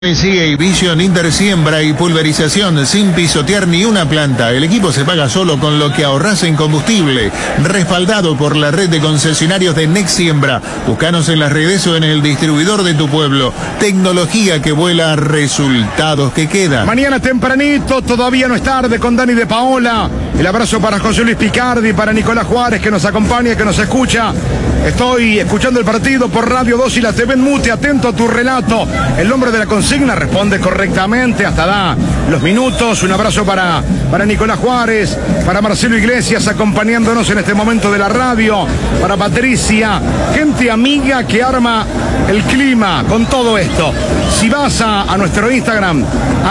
Sigue Vision Intersiembra y pulverización sin pisotear ni una planta. El equipo se paga solo con lo que ahorras en combustible. Respaldado por la red de concesionarios de Next Siembra. Búscanos en las redes o en el distribuidor de tu pueblo. Tecnología que vuela, resultados que quedan. Mañana tempranito, todavía no es tarde, con Dani de Paola. El abrazo para José Luis Picardi, para Nicolás Juárez, que nos acompaña, que nos escucha. Estoy escuchando el partido por Radio 2 y la TV en mute, atento a tu relato. El nombre de la consigna responde correctamente, hasta da los minutos. Un abrazo para Nicolás Juárez, para Marcelo Iglesias acompañándonos en este momento de la radio, para Patricia, gente amiga que arma el clima con todo esto. Si vas a nuestro Instagram,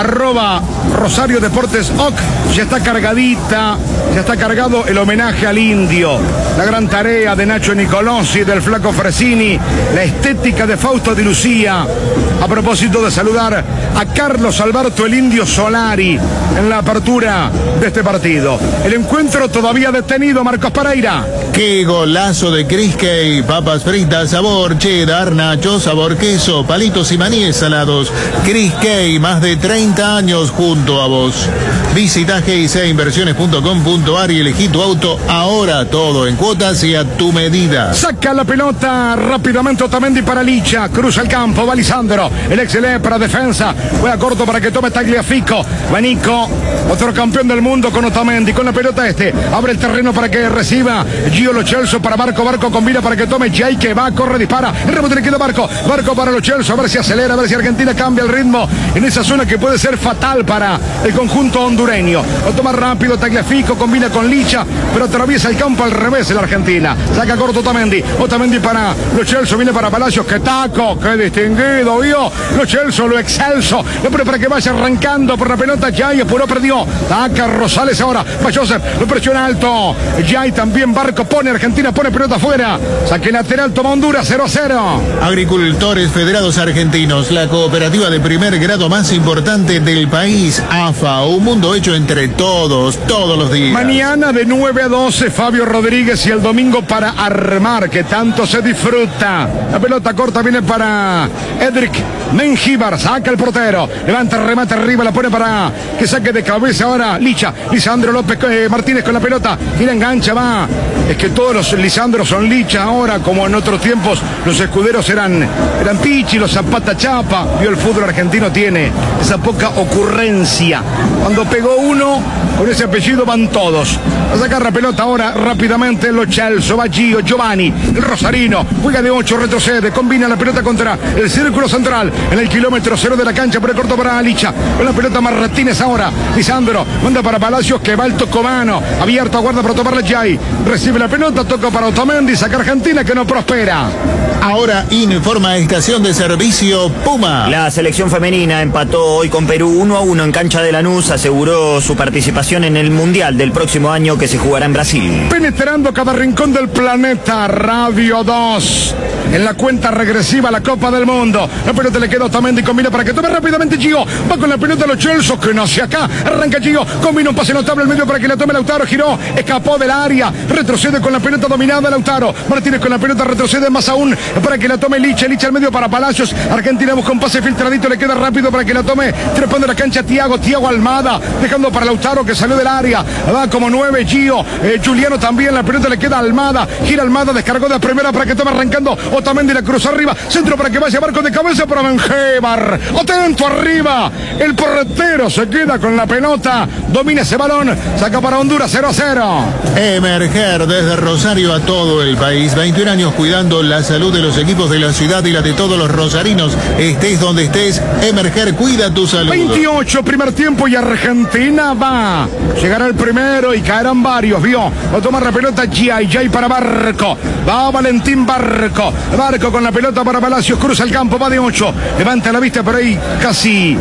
@Rosario Deportes OC, ya está cargadita, ya está cargado el homenaje al indio, la gran tarea de Nacho Nicolosi, del Flaco Fresini, la estética de Fausto Di Lucía, a propósito de saludar a Carlos Alberto el Indio Solari en la apertura de este partido. El encuentro todavía detenido, Marcos Pereira. ¡Qué golazo de Chris Kay! Papas fritas, sabor cheddar, nachos, sabor queso, palitos y maníes salados. Chris Kay, más de 30 años junto a vos. Visita gicinversiones.com.ar y elegí tu auto ahora, todo en cuotas y a tu medida. Saca la pelota rápidamente Otamendi para Licha, cruza el campo, va Lisandro, el ex para defensa, juega corto para que tome Tagliafico, va Nico, otro campeón del mundo con Otamendi, con la pelota abre el terreno para que reciba Gio Lo Celso para Barco combina para que tome Jay, que va, corre, dispara, el rebote le queda Barco para Lo Celso, a ver si acelera, a ver si Argentina cambia el ritmo en esa zona que puede ser fatal para el conjunto hondureño. Lo toma rápido Tagliafico, combina con Licha, pero atraviesa el campo al revés en la Argentina, saca corto Otamendi para Lo Celso, viene para Palacios, que taco, que distinguido, vio Lo Celso, lo excelso, lo pone para que vaya arrancando por la pelota, Jay apuró, perdió, taca Rosales ahora, va Joseph, lo presiona alto, Jay también, Barco pone, Argentina pone pelota afuera, saque lateral, toma Honduras, 0-0. Agricultores Federados Argentinos, la cooperativa de primer grado más importante del país, AFA, un mundo hecho entre todos los días. Mañana de 9 a 12, Fabio Rodríguez, y el domingo para armar, que tanto se disfruta. La pelota corta viene para Edric Mengíbar, saca el portero, levanta, remate arriba, la pone para que saque de cabeza ahora Licha, Lisandro López Martínez con la pelota, y la engancha, va. Es que todos los Lisandros son Licha ahora, como en otros tiempos los escuderos eran Pichi, los Zapata Chapa. Vio, el fútbol argentino tiene esa poca ocurrencia. Cuando pegó uno, con ese apellido van todos. A sacar la pelota ahora rápidamente Lo Celso, va Gio, Giovanni, el rosarino, juega de 8, retrocede, combina la pelota contra el círculo central, en el kilómetro 0 de la cancha, por el corto para Licha, con la pelota Martínez ahora, Lisandro, manda para Palacios, que va el tocomano, abierto, aguarda para tomarle Jay, recibe la pelota, toca para Otamendi, saca Argentina, que no prospera. Ahora informa estación de servicio Puma. La selección femenina empató hoy con Perú 1-1 en cancha de Lanús, aseguró su participación en el Mundial del próximo año que se jugará en Brasil. Penetrando cada rincón del planeta, Radio 2. En la cuenta regresiva a la Copa del Mundo. La pelota le queda a Otamendi, combina para que tome rápidamente Gio. Va con la pelota Lo Celso, que no hacia acá. Arranca Gio, combina un pase notable al medio para que la tome Lautaro. Giró, escapó del área. Retrocede con la pelota dominada Lautaro. Martínez con la pelota, retrocede más aún para que la tome Licha. Licha al medio para Palacios. Argentina busca un pase filtradito, le queda rápido para que la tome. Trepando la cancha Thiago Almada. Dejando para Lautaro, que salió del área. Va como 9 Gio. Juliano también, la pelota le queda a Almada. Gira Almada, descargó de primera para que tome arrancando Otamendi, la cruz arriba, centro para que vaya Barco de cabeza para Mengíbar, atento arriba, el portero se queda con la pelota, domina ese balón, saca para Honduras, 0-0. Emerger desde Rosario a todo el país, 21 años cuidando la salud de los equipos de la ciudad y la de todos los rosarinos. Estés donde estés, Emerger cuida tu salud. 28, primer tiempo, y Argentina va, llegará el primero y caerán varios, vio, va a tomar la pelota Jay para Barco, va Valentín Barco con la pelota para Palacios, cruza el campo, va de 8, levanta la vista por ahí, casi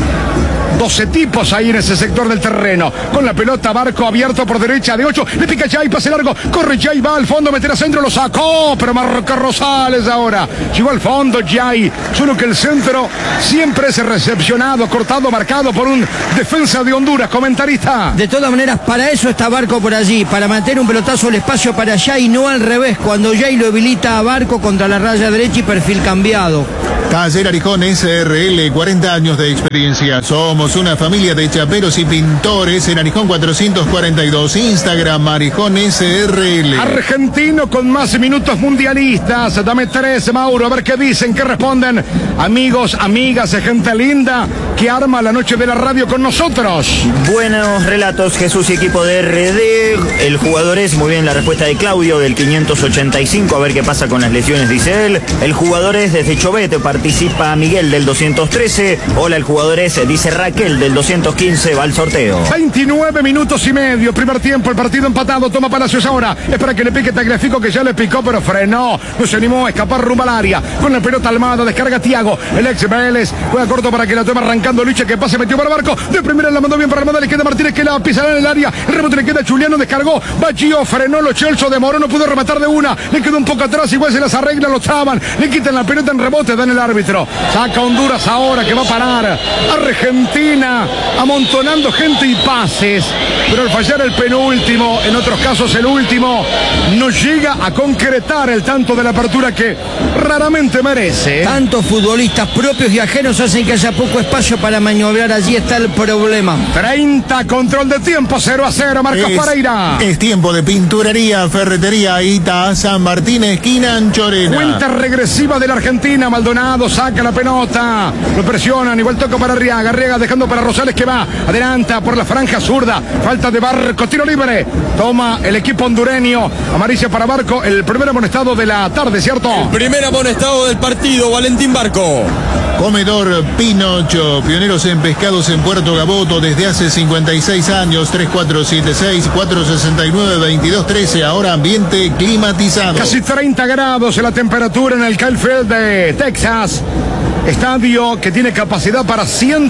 12 tipos ahí en ese sector del terreno. Con la pelota, Barco abierto por derecha de 8. Le pica Jay, pase largo. Corre Jay, va al fondo, meter a centro, lo sacó. Pero marca Rosales ahora. Llegó al fondo Jay. Solo que el centro siempre es recepcionado, cortado, marcado por un defensa de Honduras. Comentarista. De todas maneras, para eso está Barco por allí. Para mantener un pelotazo al espacio para Jay, no al revés. Cuando Jay lo habilita a Barco contra la raya derecha y perfil cambiado. Taller Arijón SRL, 40 años de experiencia. Somos una familia de chaperos y pintores en Arijón 442. Instagram Arijón SRL. Argentino con más minutos mundialistas. Dame 3, Mauro, a ver qué dicen, qué responden. Amigos, amigas, gente linda que arma la noche de la radio con nosotros. Buenos relatos, Jesús y equipo de RD. El jugador es, muy bien la respuesta de Claudio del 585, a ver qué pasa con las lesiones, dice él. El jugador es desde Chobete, participa Miguel del 213. Hola, el jugador es, dice Raquel del 215, va al sorteo. 29 minutos y medio, primer tiempo, el partido empatado, toma Palacios ahora. Es para que le pique Tagliafico, que ya le picó, pero frenó. No se animó a escapar rumbo al área. Con la pelota Almada, descarga Tiago. El ex Vélez juega corto para que la tome arrancando Licha, que pase, metió para Barco. De primera la mandó bien para Almada, le queda Martínez, que la pisará en el área. El rebote le queda a Juliano, descargó. Bachío, frenó Lo Celso, demoró, no pudo rematar de una. Le quedó un poco atrás, igual se las arregla, lo traban. Le quitan la pelota en rebote, dan el árbitro. Saca Honduras ahora, que va a parar. Argentina, amontonando gente y pases. Pero al fallar el penúltimo, en otros casos el último, no llega a concretar el tanto de la apertura que raramente merece. Tantos futbolistas propios y ajenos hacen que haya poco espacio para maniobrar. Allí está el problema. 30, control de tiempo, 0-0, Marcos Pereira. Es tiempo de pinturería, ferretería, Ita, San Martín, esquina Anchorena. Cuenta regresiva de la Argentina. Maldonado saca la pelota, lo presionan, igual toca para Arriaga. Arriaga dejando para Rosales, que va, adelanta por la franja zurda. Falta de Barco, tiro libre. Toma el equipo hondureño. Amarilla para Barco, el primer amonestado de la tarde, ¿cierto? El primer amonestado del partido, Valentín Barco. Comedor Pinocho, pioneros en pescados en Puerto Gaboto desde hace 56 años, 3476-469-2213, ahora ambiente climatizado. Casi 30 grados la temperatura en el Kyle Field de Texas. Estadio que tiene capacidad para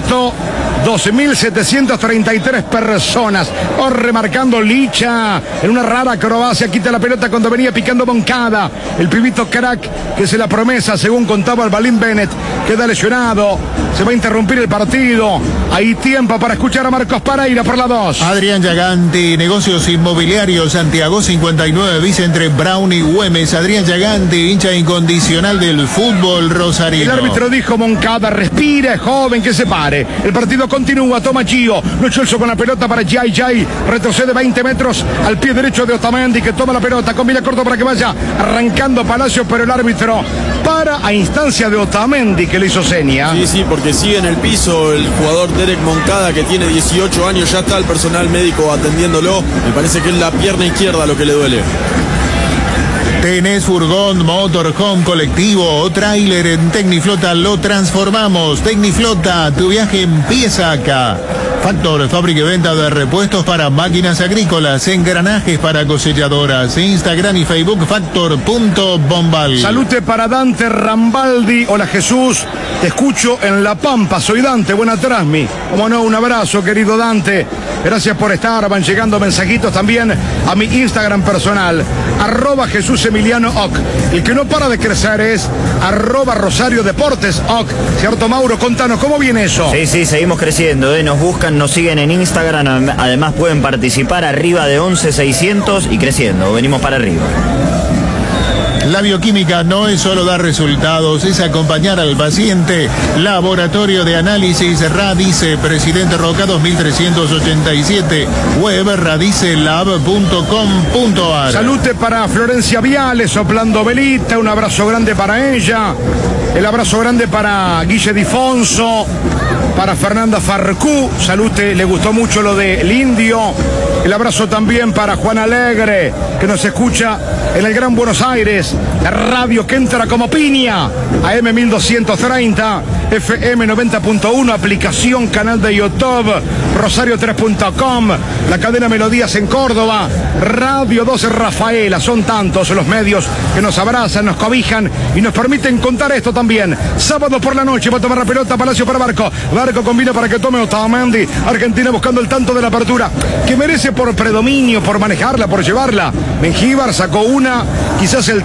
112.733 personas. Remarcando Licha en una rara acrobacia, quita la pelota cuando venía picando Moncada. El pibito crack, que es la promesa, según contaba el Balín Bennett, queda lesionado. Se va a interrumpir el partido. Hay tiempo para escuchar a Marcos Pereira por la 2. Adrián Yaganti, negocios inmobiliarios, Santiago 59, vice entre Brown y Güemes. Adrián Yaganti, hincha incondicional del fútbol rosarino. El árbitro dijo: Moncada, respire, joven, que se pare. El partido continúa, toma Gio. Lo Celso con la pelota para Jai. Retrocede 20 metros al pie derecho de Otamendi, que toma la pelota, combina corto para que vaya arrancando Palacios, pero el árbitro para a instancia de Otamendi, que le hizo seña. Sí, porque sigue en el piso el jugador Derek Moncada, que tiene 18 años, ya está el personal médico atendiéndolo. Me parece que es la pierna izquierda lo que le duele. Tenés furgón, motorhome, colectivo o tráiler, en Tecniflota lo transformamos. Tecniflota, tu viaje empieza acá. Factor, fábrica y venta de repuestos para máquinas agrícolas, engranajes para cosechadoras. Instagram y Facebook, factor.bombal. Salute para Dante Rambaldi. Hola Jesús, te escucho en La Pampa, soy Dante, buena trasmi. Como no, un abrazo, querido Dante. Gracias por estar, van llegando mensajitos también a mi Instagram personal, @JesúsEmilianoOc. El que no para de crecer es @RosarioDeportesOc. ¿Cierto, Mauro? Contanos, ¿cómo viene eso? Sí, seguimos creciendo, nos buscan, nos siguen en Instagram, además pueden participar arriba de 11.600 y creciendo, venimos para arriba. La bioquímica no es solo dar resultados, es acompañar al paciente. Laboratorio de Análisis Radice, Presidente Roca 2387, web radicelab.com.ar. Salute para Florencia Viales, soplando velita, un abrazo grande para ella. El abrazo grande para Guille Difonso, para Fernanda Farcú. Salute, le gustó mucho lo del Indio. El abrazo también para Juan Alegre, que nos escucha en el Gran Buenos Aires. La radio que entra como piña. AM 1230, FM 90.1, aplicación, canal de YouTube, Rosario3.com, la cadena Melodías en Córdoba, Radio 12 Rafaela. Son tantos los medios que nos abrazan, nos cobijan y nos permiten contar esto también. Sábado por la noche va a tomar la pelota Palacio para Barco. Barco combina para que tome Otamendi. Argentina buscando el tanto de la apertura, que merece por predominio, por manejarla, por llevarla. Mengíbar sacó una, quizás el tiro más débil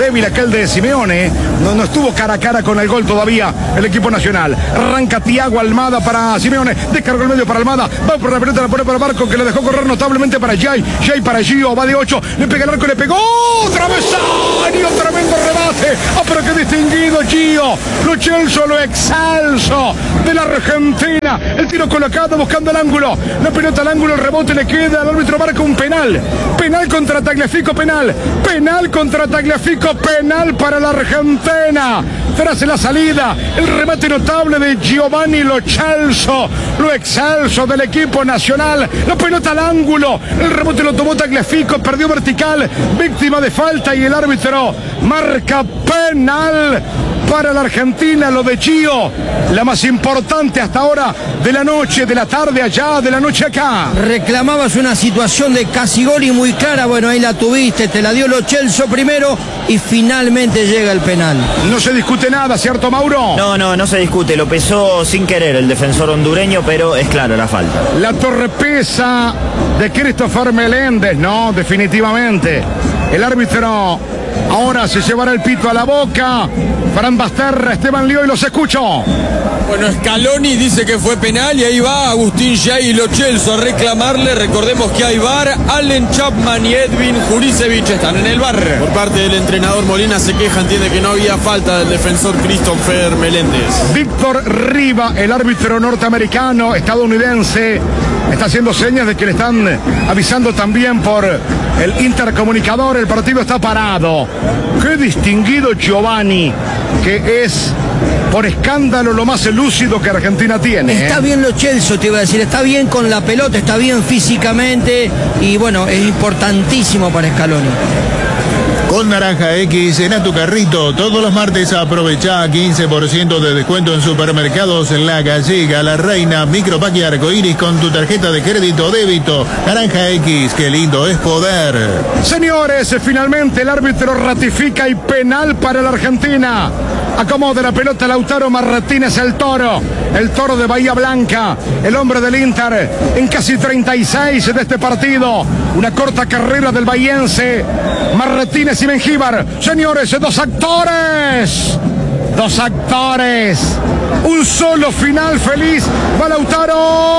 débil aquel de Simeone. No estuvo cara a cara con el gol todavía el equipo nacional. Arranca Thiago Almada para Simeone. Descargó el medio para Almada. Va por la pelota, la pone para Marco, que le dejó correr notablemente para Jay. Jay para Gio. Va de 8. Le pega el arco, le pegó. Travesaño. Tremendo rebate. Pero qué distinguido Gio. Lo Chelsea, lo excelso de la Argentina. El tiro colocado buscando el ángulo. La pelota al ángulo, el rebote le queda. El árbitro marca un penal. Penal contra Tagliafico, penal. Penal contra Tagliafico, penal para la Argentina. Tras la salida, el remate notable de Giovanni Lo Celso, lo excelso del equipo nacional. La pelota al ángulo. El rebote lo tomó Tagliafico, perdió vertical, víctima de falta y el árbitro marca penal para la Argentina. Lo de Gio, la más importante hasta ahora de la noche, de la tarde allá, de la noche acá. Reclamabas una situación de casi gol y muy clara, bueno, ahí la tuviste, te la dio Lo Celso primero y finalmente llega el penal. No se discute nada, ¿cierto, Mauro? No se discute, lo pesó sin querer el defensor hondureño, pero es claro la falta. La torrepesa de Christopher Meléndez, no, definitivamente. El árbitro ahora se llevará el pito a la boca. Fran Basterra, Esteban Lioy, los escucho. Bueno, Scaloni dice que fue penal y ahí va Agustín Jay y Lo Celso a reclamarle. Recordemos que hay VAR. Allen Chapman y Edwin Juricevic están en el VAR. Por parte del entrenador Molina se queja, entiende que no había falta del defensor Christopher Meléndez. Víctor Riva, el árbitro norteamericano, estadounidense, está haciendo señas de que le están avisando también por el intercomunicador. El partido está parado. Qué distinguido Giovanni, que es por escándalo lo más lúcido que Argentina tiene. Está bien Lo Celso, te iba a decir, está bien con la pelota, está bien físicamente y bueno, es importantísimo para Scaloni. Con Naranja X en tu carrito, todos los martes aprovecha 15% de descuento en supermercados La Gallega, La Reina, Micropack y Arcoiris con tu tarjeta de crédito o débito. Naranja X, qué lindo es poder. Señores, finalmente el árbitro ratifica y penal para la Argentina. Acomoda la pelota Lautaro Martínez, el toro de Bahía Blanca, el hombre del Inter en casi 36 de este partido. Una corta carrera del bahiense Martínez y Mengíbar. Señores, dos actores, un solo final feliz. Va Lautaro.